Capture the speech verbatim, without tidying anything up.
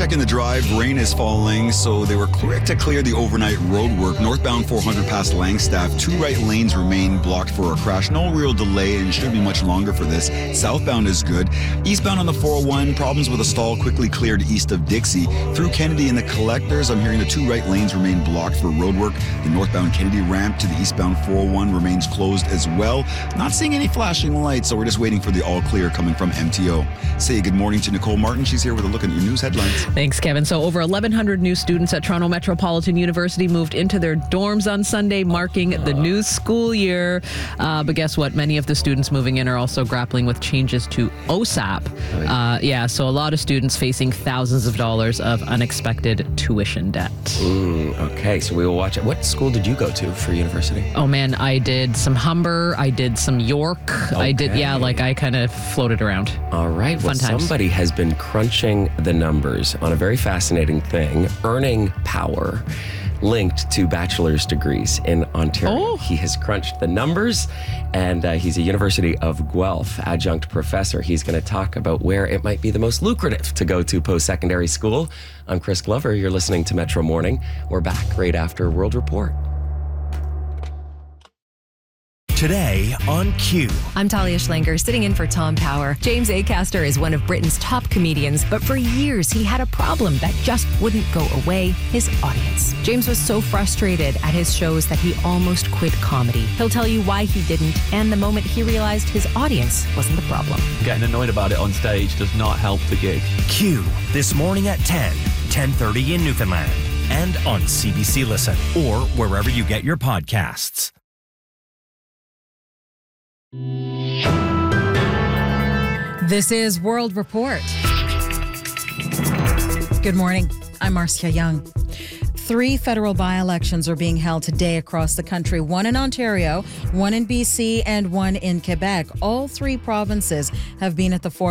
checking the drive. Rain is falling, so they were quick to clear the overnight road work. Northbound four hundred past Langstaff, two right lanes remain blocked for a crash. No real delay and shouldn't be much longer for this. Southbound is good. Eastbound on the four oh one, problems with a stall quickly cleared east of Dixie. Through Kennedy and the Collectors, I'm hearing the two right lanes remain blocked for road work. The northbound Kennedy ramp to the eastbound four oh one remains closed as well. Not seeing any flashing lights, so we're just waiting for the all clear coming from M T O. Say good morning to Nicole Martin. She's here with a look at your news headlines. Thanks, Kevin. So over eleven hundred new students at Toronto Metropolitan University moved into their dorms on Sunday, marking the new school year. Uh, but guess what? Many of the students moving in are also grappling with changes to O S A P. Uh, yeah, so a lot of students facing thousands of dollars of unexpected tuition debt. Mm, okay, so we will watch it. What school did you go to for university? Oh man, I did some Humber. I did some York. Okay. I did, yeah, like I kind of floated around. All right. Well, Fun times. Somebody has been crunching the numbers on a very fascinating thing, earning power linked to bachelor's degrees in Ontario. Oh. He has crunched the numbers, and uh, he's a University of Guelph adjunct professor. He's going to talk about where it might be the most lucrative to go to post-secondary school. I'm Chris Glover. You're listening to Metro Morning. We're back right after World Report. Today on Q. I'm Talia Schlanger, sitting in for Tom Power. James Acaster is one of Britain's top comedians, but for years he had a problem that just wouldn't go away: his audience. James was so frustrated at his shows that he almost quit comedy. He'll tell you why he didn't, and the moment he realized his audience wasn't the problem. Getting annoyed about it on stage does not help the gig. Q, this morning at ten, ten thirty in Newfoundland, and on C B C Listen, or wherever you get your podcasts. This is World Report. Good morning. I'm Marcia Young. Three federal by-elections are being held today across the country, one in Ontario, one in B C, and one in Quebec. All three provinces have been at the forefront